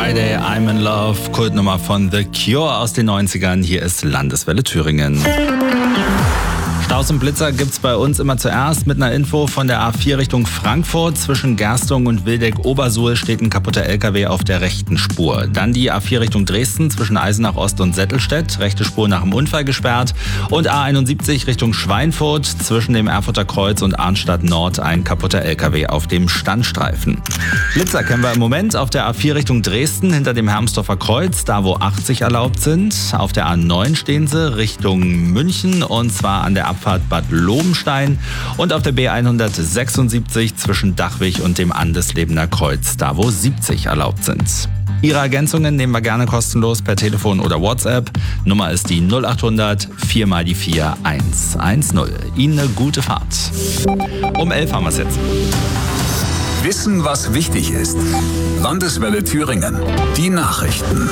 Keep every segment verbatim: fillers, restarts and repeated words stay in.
Friday, I'm in Love, Kultnummer von The Cure aus den neunzigern. Hier ist Landeswelle Thüringen. Staus und Blitzer gibt's bei uns immer zuerst mit einer Info von der A vier Richtung Frankfurt. Zwischen Gerstung und Wildeck-Obersuhl steht ein kaputter L K W auf der rechten Spur. Dann die A vier Richtung Dresden zwischen Eisenach Ost und Settelstedt. Rechte Spur nach dem Unfall gesperrt. Und A einundsiebzig Richtung Schweinfurt zwischen dem Erfurter Kreuz und Arnstadt Nord ein kaputter L K W auf dem Standstreifen. Blitzer kennen wir im Moment auf der A vier Richtung Dresden hinter dem Hermsdorfer Kreuz, da wo achtzig erlaubt sind. Auf der A neun stehen sie Richtung München und zwar an der Abfahrt Bad Lobenstein und auf der B hundertsechsundsiebzig zwischen Dachwig und dem Andeslebener Kreuz, da wo siebzig erlaubt sind. Ihre Ergänzungen nehmen wir gerne kostenlos per Telefon oder WhatsApp. Nummer ist die null achthundert vier mal die vier eins eins null. Ihnen eine gute Fahrt. Um elf haben wir es jetzt. Wissen, was wichtig ist. Landeswelle Thüringen. Die Nachrichten.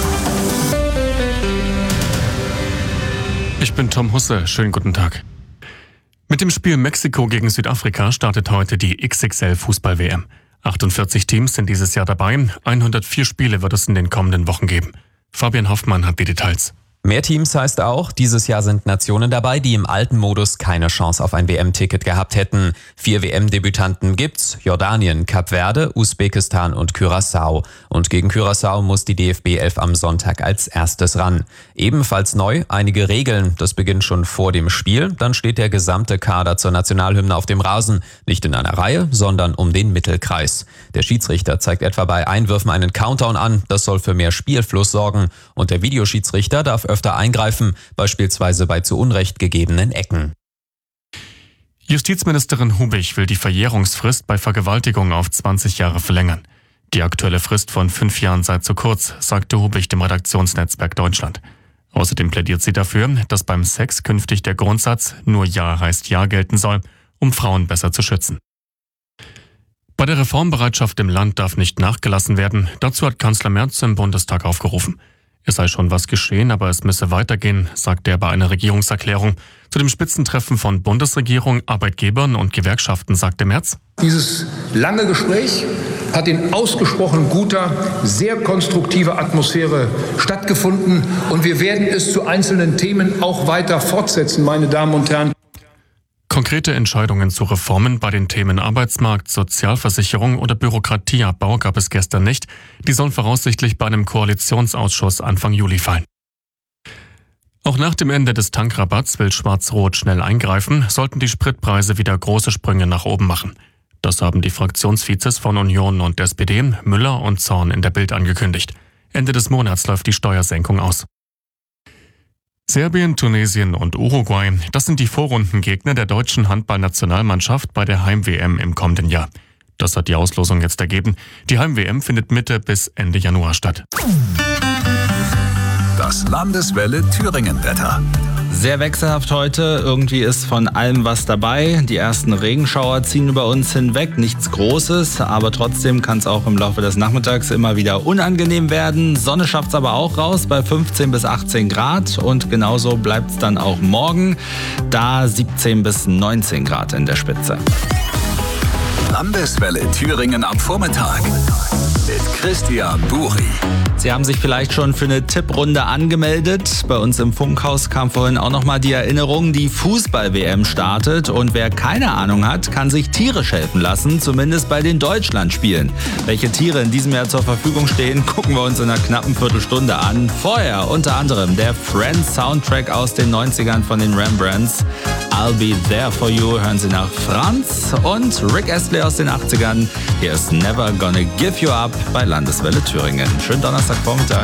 Ich bin Tom Husse. Schönen guten Tag. Mit dem Spiel Mexiko gegen Südafrika startet heute die X X L-Fußball-W M. achtundvierzig Teams sind dieses Jahr dabei. hundertvier Spiele wird es in den kommenden Wochen geben. Fabian Hoffmann hat die Details. Mehr Teams heißt auch, dieses Jahr sind Nationen dabei, die im alten Modus keine Chance auf ein W M-Ticket gehabt hätten. Vier W M-Debütanten gibt's: Jordanien, Kap Verde, Usbekistan und Curaçao. Und gegen Curaçao muss die D F B elf am Sonntag als erstes ran. Ebenfalls neu einige Regeln. Das beginnt schon vor dem Spiel. Dann steht der gesamte Kader zur Nationalhymne auf dem Rasen. Nicht in einer Reihe, sondern um den Mittelkreis. Der Schiedsrichter zeigt etwa bei Einwürfen einen Countdown an. Das soll für mehr Spielfluss sorgen. Und der Videoschiedsrichter darf öfter eingreifen, beispielsweise bei zu Unrecht gegebenen Ecken. Justizministerin Hubich will die Verjährungsfrist bei Vergewaltigung auf zwanzig Jahre verlängern. Die aktuelle Frist von fünf Jahren sei zu kurz, sagte Hubich dem Redaktionsnetzwerk Deutschland. Außerdem plädiert sie dafür, dass beim Sex künftig der Grundsatz nur Ja heißt Ja gelten soll, um Frauen besser zu schützen. Bei der Reformbereitschaft im Land darf nicht nachgelassen werden. Dazu hat Kanzler Merz im Bundestag aufgerufen. Es sei schon was geschehen, aber es müsse weitergehen, sagte er bei einer Regierungserklärung. Zu dem Spitzentreffen von Bundesregierung, Arbeitgebern und Gewerkschaften sagte Merz: Dieses lange Gespräch hat in ausgesprochen guter, sehr konstruktiver Atmosphäre stattgefunden und wir werden es zu einzelnen Themen auch weiter fortsetzen, meine Damen und Herren. Konkrete Entscheidungen zu Reformen bei den Themen Arbeitsmarkt, Sozialversicherung oder Bürokratieabbau gab es gestern nicht. Die sollen voraussichtlich bei einem Koalitionsausschuss Anfang Juli fallen. Auch nach dem Ende des Tankrabatts will Schwarz-Rot schnell eingreifen, sollten die Spritpreise wieder große Sprünge nach oben machen. Das haben die Fraktionsvizes von Union und S P D, Müller und Zorn in der Bild angekündigt. Ende des Monats läuft die Steuersenkung aus. Serbien, Tunesien und Uruguay, das sind die Vorrundengegner der deutschen Handballnationalmannschaft bei der Heim-W M im kommenden Jahr. Das hat die Auslosung jetzt ergeben. Die Heim-W M findet Mitte bis Ende Januar statt. Das Landeswelle Thüringen-Wetter. Sehr wechselhaft heute. Irgendwie ist von allem was dabei. Die ersten Regenschauer ziehen über uns hinweg. Nichts Großes, aber trotzdem kann es auch im Laufe des Nachmittags immer wieder unangenehm werden. Sonne schafft es aber auch raus bei fünfzehn bis achtzehn Grad. Und genauso bleibt es dann auch morgen. Da siebzehn bis neunzehn Grad in der Spitze. Landeswelle Thüringen am Vormittag mit Christian Buri. Sie haben sich vielleicht schon für eine Tipprunde angemeldet. Bei uns im Funkhaus kam vorhin auch nochmal die Erinnerung, die Fußball-W M startet. Und wer keine Ahnung hat, kann sich tierisch helfen lassen, zumindest bei den Deutschlandspielen. Welche Tiere in diesem Jahr zur Verfügung stehen, gucken wir uns in einer knappen Viertelstunde an. Vorher unter anderem der Friends-Soundtrack aus den neunzigern von den Rembrandts. I'll Be There For You hören Sie nach Franz und Rick Astley aus den achtzigern. Hier ist Never Gonna Give You Up bei Landeswelle Thüringen. Schönen Donnerstagvormittag.